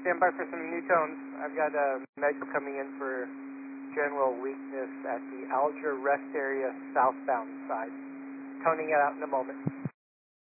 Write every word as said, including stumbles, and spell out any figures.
Stand by for some new tones. I've got a med coming in for general weakness at the Alger rest area southbound side. Toning it out in a moment.